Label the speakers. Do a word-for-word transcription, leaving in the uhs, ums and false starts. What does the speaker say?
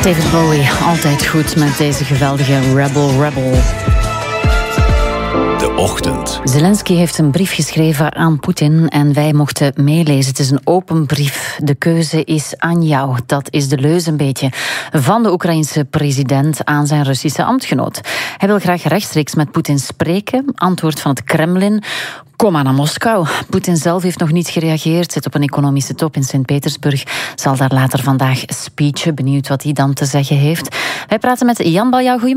Speaker 1: David Bowie, altijd goed met deze geweldige Rebel Rebel.
Speaker 2: De Ochtend.
Speaker 1: Zelensky heeft een brief geschreven aan Poetin en wij mochten meelezen. Het is een open brief. De keuze is aan jou. Dat is de leus een beetje van de Oekraïense president aan zijn Russische ambtgenoot. Hij wil graag rechtstreeks met Poetin spreken. Antwoord van het Kremlin: kom maar naar Moskou. Poetin zelf heeft nog niet gereageerd, zit op een economische top in Sint-Petersburg, zal daar later vandaag speechen. Benieuwd wat hij dan te zeggen heeft. Wij praten met Jan Baljouw.